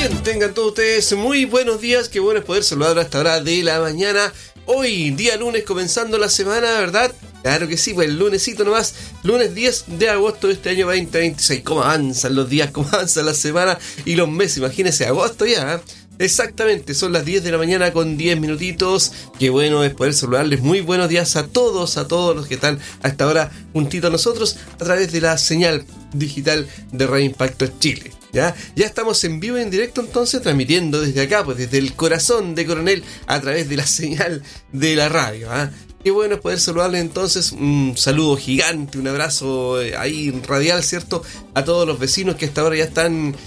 Bien, tengan todos ustedes muy buenos días, qué bueno es poder saludar a esta hora de la mañana. Hoy, día lunes, comenzando la semana, ¿verdad? Claro que sí, pues el lunesito nomás, lunes 10 de agosto de este año 2026. ¿Cómo avanzan los días? ¿Cómo avanzan las semanas y los meses? Imagínense, agosto ya, ¿eh? Exactamente, son las 10 de la mañana con 10 minutitos. Qué bueno es poder saludarles. Muy buenos días a todos los que están a esta hora juntito a nosotros a través de la señal digital de Radio Impacto Chile. Ya estamos en vivo y en directo entonces, transmitiendo desde acá, pues desde el corazón de Coronel, a través de la señal de la radio, ¿eh? Qué bueno es poder saludarles entonces, un saludo gigante, un abrazo ahí radial, ¿cierto? A todos los vecinos que hasta ahora ya están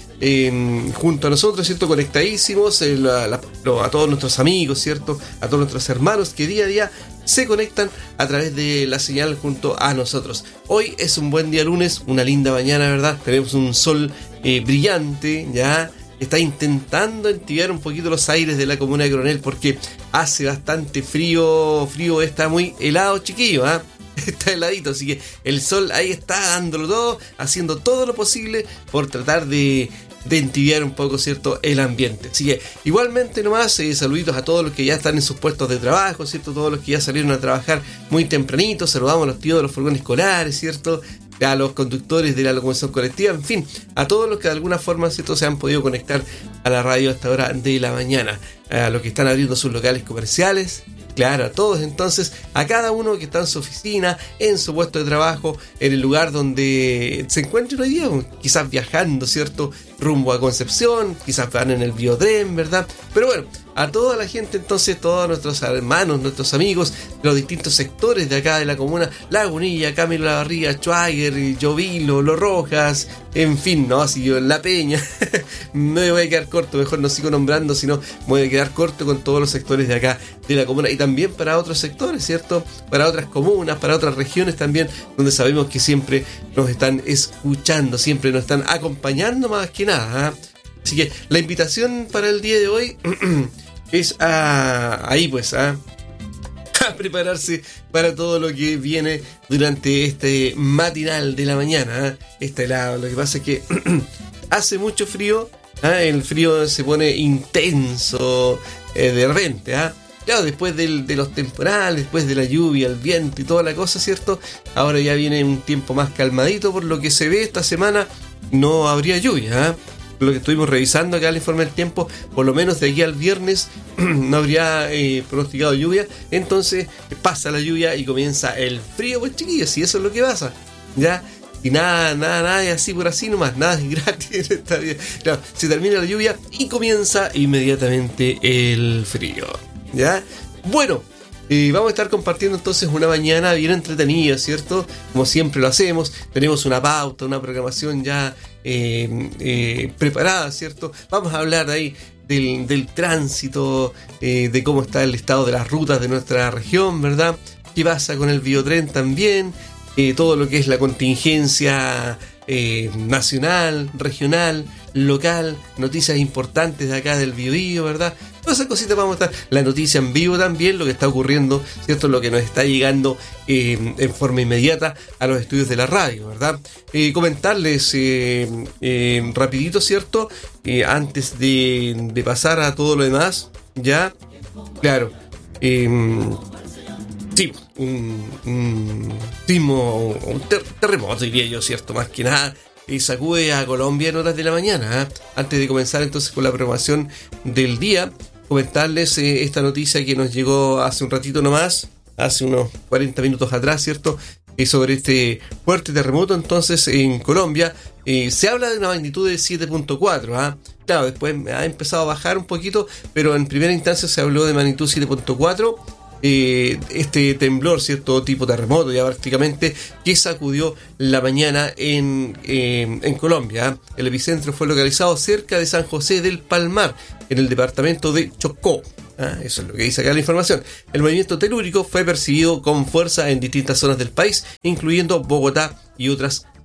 junto a nosotros, ¿cierto? Conectadísimos, a todos nuestros amigos, ¿cierto? A todos nuestros hermanos que día a día se conectan a través de la señal junto a nosotros. Hoy es un buen día lunes, una linda mañana, ¿verdad? Tenemos un sol brillante, ya está intentando entibiar un poquito los aires de la comuna de Coronel porque hace bastante frío, está muy helado, chiquillo, ¿ah? Está heladito, así que el sol ahí está dándolo todo, haciendo todo lo posible por tratar de entibiar un poco, ¿cierto?, el ambiente. Así que igualmente nomás, saluditos a todos los que ya están en sus puestos de trabajo, ¿cierto? Todos los que ya salieron a trabajar muy tempranito, saludamos a los tíos de los furgones escolares, ¿cierto?, a los conductores de la locomoción colectiva, en fin, a todos los que de alguna forma, ¿cierto?, se han podido conectar a la radio a esta hora de la mañana, a los que están abriendo sus locales comerciales. Claro, a todos entonces, a cada uno que está en su oficina, en su puesto de trabajo, en el lugar donde se encuentren hoy día, quizás viajando, ¿cierto?, rumbo a Concepción, quizás van en el Biodrem, ¿verdad? Pero bueno, a toda la gente entonces, todos nuestros hermanos, nuestros amigos de los distintos sectores de acá de la comuna, Lagunilla, Camilo Lavarría, Schweiger, Llovilo, Los Rojas, en fin, ¿no? Así yo, La Peña, me voy a quedar corto, mejor no sigo nombrando, sino me voy a quedar corto con todos los sectores de acá de la comuna y también para otros sectores, ¿cierto? Para otras comunas, para otras regiones también, donde sabemos que siempre nos están escuchando, siempre nos están acompañando más que nada, ¿eh? Así que la invitación para el día de hoy es a prepararse para todo lo que viene durante este matinal de la mañana, ¿eh? Este helado, lo que pasa es que hace mucho frío, ¿eh? El frío se pone intenso de repente, ¿eh? Claro, después de los temporales, después de la lluvia, el viento y toda la cosa, ¿cierto? Ahora ya viene un tiempo más calmadito, por lo que se ve esta semana no habría lluvia, ¿eh? Lo que estuvimos revisando acá el informe del tiempo, por lo menos de aquí al viernes no habría pronosticado lluvia. Entonces pasa la lluvia y comienza el frío, pues chiquillos, y eso es lo que pasa, ¿ya? Y nada es así por así nomás, nada es gratis, está bien. Claro, se termina la lluvia y comienza inmediatamente el frío, ¿ya? Bueno, vamos a estar compartiendo entonces una mañana bien entretenida, ¿cierto? Como siempre lo hacemos, tenemos una pauta, una programación ya preparada, ¿cierto? Vamos a hablar ahí del tránsito, de cómo está el estado de las rutas de nuestra región, ¿verdad? ¿Qué pasa con el Biotren también? Todo lo que es la contingencia nacional, regional, local, noticias importantes de acá del Biobío, ¿verdad? Todas esas cositas vamos a estar, la noticia en vivo también, lo que está ocurriendo, ¿cierto? Lo que nos está llegando en forma inmediata a los estudios de la radio, ¿verdad? Comentarles rapidito, ¿cierto? Antes de pasar a todo lo demás, ya, claro, sí, un sismo, un terremoto diría yo, ¿cierto? Más que nada, sacude a Colombia en horas de la mañana, ¿eh? Antes de comenzar entonces con la programación del día, comentarles esta noticia que nos llegó hace un ratito nomás, hace unos 40 minutos atrás, ¿cierto? Sobre este fuerte terremoto entonces en Colombia. Se habla de una magnitud de 7.4, ¿eh? Claro, después ha empezado a bajar un poquito, pero en primera instancia se habló de magnitud 7.4. Este temblor, cierto tipo terremoto ya prácticamente, que sacudió la mañana en Colombia. El epicentro fue localizado cerca de San José del Palmar, en el departamento de Chocó. Eso es lo que dice acá la información. El movimiento telúrico fue percibido con fuerza en distintas zonas del país, incluyendo Bogotá y otras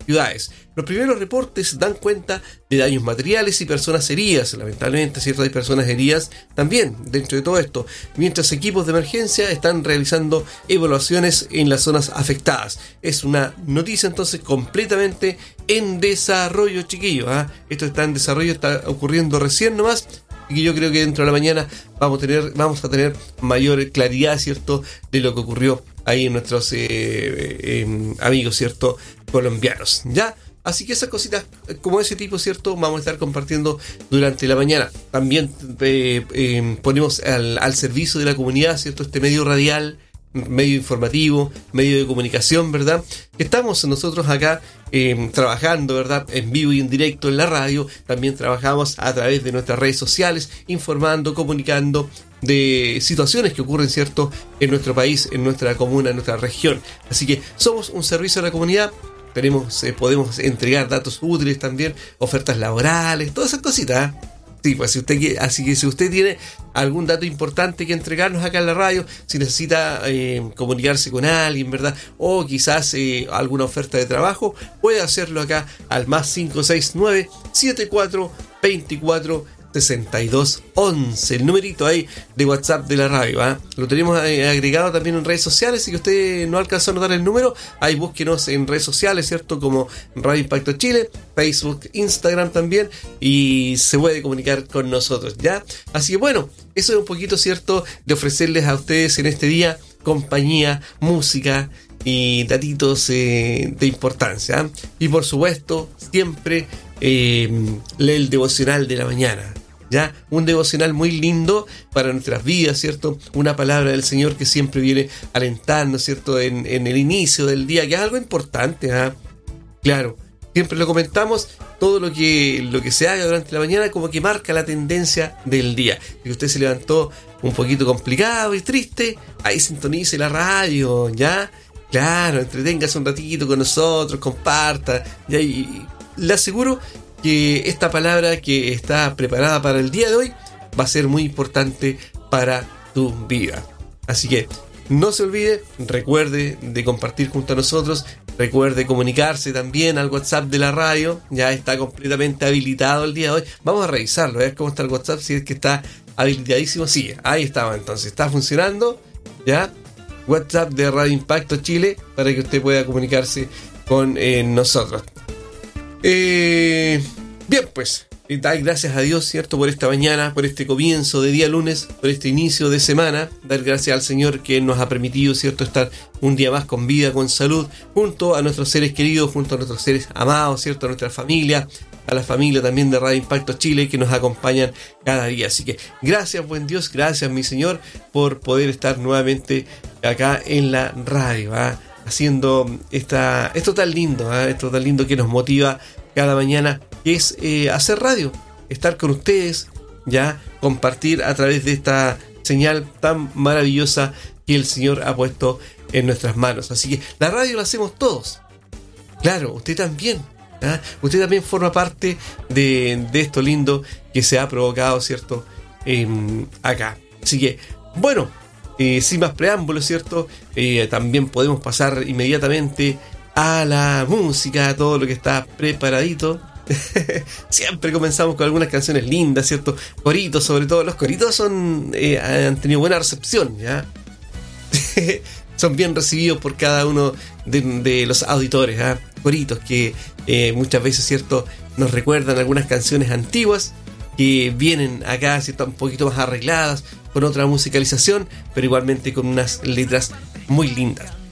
ciudades. Los primeros reportes dan cuenta de daños materiales y personas heridas. Lamentablemente, ¿cierto? Hay personas heridas también dentro de todo esto, mientras equipos de emergencia están realizando evaluaciones en las zonas afectadas. Es una noticia entonces completamente en desarrollo, chiquillos. Esto está en desarrollo, está ocurriendo recién nomás. Y yo creo que dentro de la mañana vamos a tener mayor claridad, ¿cierto?, de lo que ocurrió ahí en nuestros amigos, ¿cierto?, colombianos, ¿ya? Así que esas cositas como ese tipo, ¿cierto?, vamos a estar compartiendo durante la mañana. También ponemos al servicio de la comunidad, ¿cierto?, este medio radial, medio informativo, medio de comunicación, ¿verdad? Estamos nosotros acá trabajando, ¿verdad?, en vivo y en directo en la radio. También trabajamos a través de nuestras redes sociales, informando, comunicando de situaciones que ocurren, ¿cierto?, en nuestro país, en nuestra comuna, en nuestra región. Así que somos un servicio a la comunidad. Podemos entregar datos útiles también, ofertas laborales, todas esas cositas, ¿eh? Sí, pues así que si usted tiene algún dato importante que entregarnos acá en la radio, si necesita comunicarse con alguien, ¿verdad?, o quizás alguna oferta de trabajo, puede hacerlo acá al más 569 7424 6211, el numerito ahí de WhatsApp de la radio, ¿eh? Lo tenemos agregado también en redes sociales. Si usted no alcanzó a notar el número, ahí búsquenos en redes sociales, ¿cierto?, como Radio Impacto Chile, Facebook, Instagram también, y se puede comunicar con nosotros, ¿ya? Así que bueno, eso es un poquito, ¿cierto?, de ofrecerles a ustedes en este día compañía, música y datitos de importancia, ¿eh? Y por supuesto, siempre lee el devocional de la mañana, ¿ya? Un devocional muy lindo para nuestras vidas, ¿cierto? Una palabra del Señor que siempre viene alentando, ¿cierto?, en el inicio del día, que es algo importante, ¿eh? Claro, siempre lo comentamos, todo lo que se haga durante la mañana como que marca la tendencia del día. Si usted se levantó un poquito complicado y triste, ahí sintonice la radio, ¿ya? Claro, entreténgase un ratito con nosotros, comparta, ¿ya? Y le aseguro que esta palabra que está preparada para el día de hoy va a ser muy importante para tu vida. Así que no se olvide, recuerde de compartir junto a nosotros, recuerde comunicarse también al WhatsApp de la radio. Ya está completamente habilitado el día de hoy. Vamos a revisarlo, a ver cómo está el WhatsApp, si es que está habilitadísimo. Sí, ahí estaba, entonces está funcionando, ¿ya? WhatsApp de Radio Impacto Chile para que usted pueda comunicarse con nosotros. Bien, pues, dar gracias a Dios, ¿cierto?, por esta mañana, por este comienzo de día lunes, por este inicio de semana. Dar gracias al Señor que nos ha permitido, ¿cierto?, estar un día más con vida, con salud, junto a nuestros seres queridos, junto a nuestros seres amados, ¿cierto?, a nuestra familia, a la familia también de Radio Impacto Chile que nos acompañan cada día. Así que gracias, buen Dios, gracias, mi Señor, por poder estar nuevamente acá en la radio, ¿eh?, haciendo esto tan lindo, esto tan lindo que nos motiva cada mañana, que es hacer radio, estar con ustedes, ya compartir a través de esta señal tan maravillosa que el Señor ha puesto en nuestras manos. Así que la radio la hacemos todos. Claro, usted también, ¿eh? Usted también forma parte de esto lindo que se ha provocado, ¿cierto?, acá. Así que, bueno, sin más preámbulos, ¿cierto?, también podemos pasar inmediatamente a la música, a todo lo que está preparadito. Siempre comenzamos con algunas canciones lindas, ¿cierto? Coritos, sobre todo. Los coritos han tenido buena recepción, ¿ya? Son bien recibidos por cada uno de los auditores, ¿eh? Coritos que muchas veces, ¿cierto?, nos recuerdan algunas canciones antiguas que vienen acá, ¿cierto?, un poquito más arregladas, con otra musicalización, pero igualmente con unas letras muy lindas.